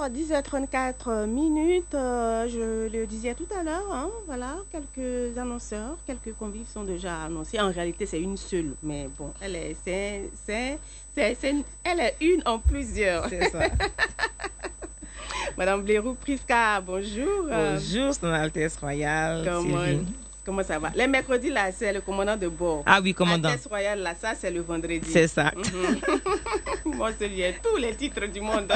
10h34 minutes. Je le disais tout à l'heure, hein, voilà, quelques annonceurs, quelques convives sont déjà annoncés. En réalité, c'est une seule, mais bon, elle est une en plusieurs. C'est ça. Madame Blairou Prisca, bonjour. Bonjour, Son Altesse Royale. Comment ça va? Les mercredis, là, c'est le commandant de bord. Ah oui, commandant. Altesse Royale, là, ça, c'est le vendredi. C'est ça. Moi, j'ai tous les titres du monde.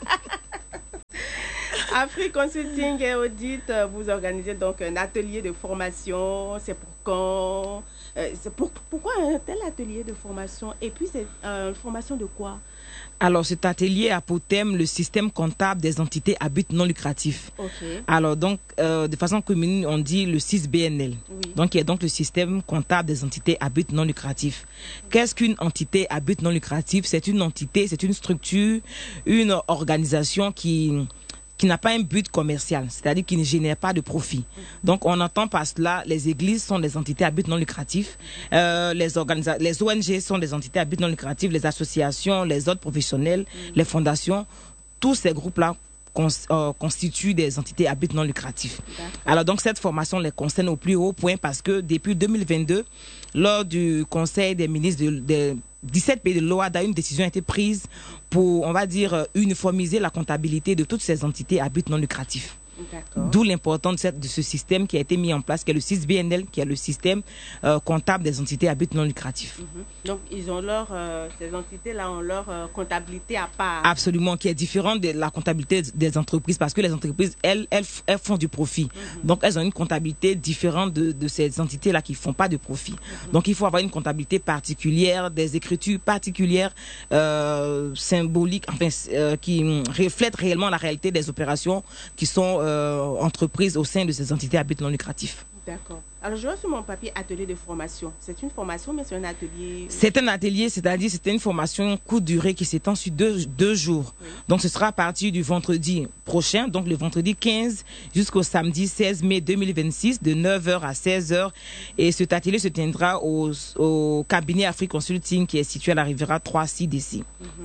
Afrique Consulting et Audit, vous organisez donc un atelier de formation. C'est pour quand? Pourquoi un tel atelier de formation? Et puis, c'est une formation de quoi? Alors, cet atelier a pour thème le système comptable des entités à but non lucratif. Okay. Alors, donc, de façon commune, on dit le 6BNL. Oui. Donc, il y a donc le système comptable des entités à but non lucratif. Qu'est-ce qu'une entité à but non lucratif? C'est une entité, c'est une structure, une organisation qui n'a pas un but commercial, c'est-à-dire qui ne génère pas de profit. Donc, on entend par cela, les églises sont des entités à but non lucratif, les ONG sont des entités à but non lucratif, les associations, les ordres professionnels, les fondations, tous ces groupes-là constituent des entités à but non lucratif. Alors donc cette formation les concerne au plus haut point parce que depuis 2022, lors du Conseil des ministres des 17 pays de l'OADA, une décision a été prise pour, on va dire, uniformiser la comptabilité de toutes ces entités à but non lucratif. D'où l'importance de ce système qui a été mis en place, qui est le 6BNL, qui est le système comptable des entités à but non lucratif. Donc, ils ont ces entités-là ont leur comptabilité à part. Absolument, qui est différente de la comptabilité des entreprises, parce que les entreprises, elles font du profit. Donc, elles ont une comptabilité différente de ces entités-là qui ne font pas de profit. Donc, il faut avoir une comptabilité particulière, des écritures particulières, symboliques, enfin, qui reflètent réellement la réalité des opérations qui sont entreprises au sein de ces entités à but non lucratif. D'accord. Alors, je vois sur mon papier atelier de formation. C'est une formation, mais c'est un atelier... C'est un atelier, c'est-à-dire c'est une formation courte durée qui s'étend sur deux jours. Oui. Donc, ce sera à partir du vendredi prochain, donc le vendredi 15 jusqu'au samedi 16 mai 2026, de 9h à 16h. Et cet atelier se tiendra au cabinet Afrique Consulting qui est situé à la Riviera 3C d'ici.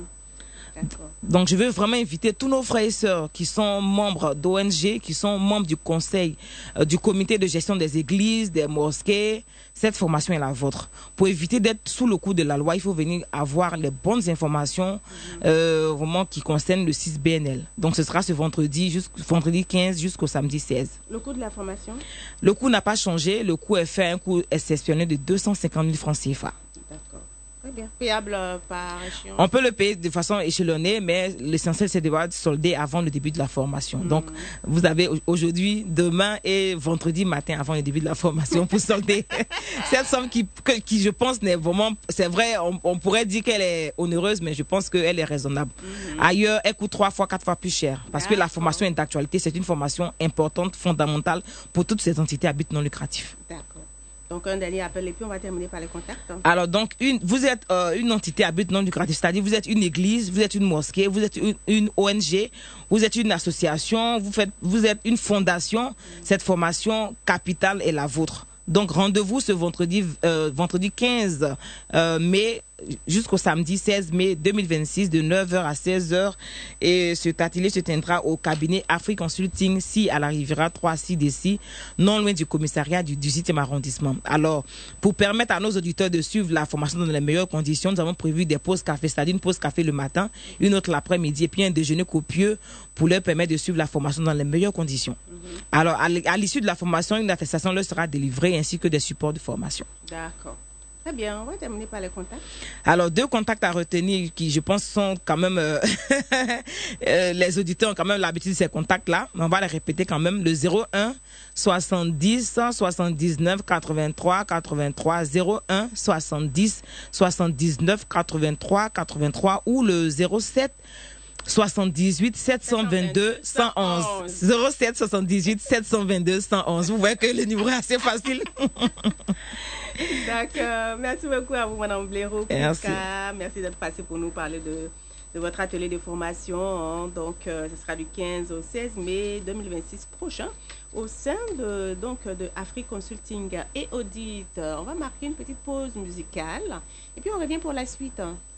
Donc, je veux vraiment inviter tous nos frères et sœurs qui sont membres d'ONG, qui sont membres du conseil, du comité de gestion des églises, des mosquées. Cette formation est la vôtre. Pour éviter d'être sous le coup de la loi, il faut venir avoir les bonnes informations vraiment qui concernent le 6BNL. Donc, ce sera ce vendredi 15 jusqu'au samedi 16. Le coût de la formation? Le coût n'a pas changé. Le coût est fait un coût exceptionnel de 250 000 francs CFA. D'accord. Très bien. Payable par échéance? On peut le payer de façon échelonnée, mais l'essentiel, c'est de devoir solder avant le début de la formation. Donc, vous avez aujourd'hui, demain et vendredi matin avant le début de la formation pour solder cette somme qui, je pense, n'est vraiment... C'est vrai, on pourrait dire qu'elle est onéreuse, mais je pense qu'elle est raisonnable. Ailleurs, elle coûte 3 fois, 4 fois plus cher. Parce que la formation est d'actualité. C'est une formation importante, fondamentale pour toutes ces entités à but non lucratif. D'accord. Donc, un dernier appel et puis on va terminer par les contacts. Alors, donc, vous êtes une entité à but non lucratif, c'est-à-dire vous êtes une église, vous êtes une mosquée, vous êtes une ONG, vous êtes une association, vous êtes une fondation. Cette formation capitale est la vôtre. Donc, rendez-vous ce vendredi 15 mai jusqu'au samedi 16 mai 2026 de 9h à 16h. Et cet atelier se tiendra au cabinet Afrique Consulting, si à la Riviera 3C d'ici, non loin du commissariat du 18e arrondissement. Alors, pour permettre à nos auditeurs de suivre la formation dans les meilleures conditions, nous avons prévu des pauses café, c'est-à-dire une pause café le matin, une autre l'après-midi et puis un déjeuner copieux pour leur permettre de suivre la formation dans les meilleures conditions. Alors, à l'issue de la formation, une attestation leur sera délivrée ainsi que des supports de formation. D'accord. Très bien, on va terminer par les contacts. Alors, 2 contacts à retenir qui, je pense, sont quand même... les auditeurs ont quand même l'habitude de ces contacts-là. On va les répéter quand même. Le 01 70 79 83 83 01 70 79 83 83 ou le 07 78 722 111. 07 78 722 111. Vous voyez que le numéro est assez facile. D'accord. Merci beaucoup à vous, Madame Blairou. Merci. Merci d'être passée pour nous parler de votre atelier de formation. Donc, ce sera du 15 au 16 mai 2026 prochain au sein de Afrique Consulting et Audit. On va marquer une petite pause musicale et puis on revient pour la suite.